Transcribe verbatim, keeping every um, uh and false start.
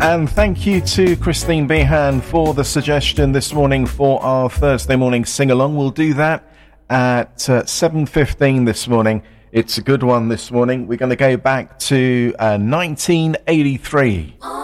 And thank you to Christine Behan for the suggestion this morning for our Thursday morning sing-along. We'll do that at uh, seven fifteen this morning. It's a good one this morning. We're going to go back to uh, nineteen eighty-three.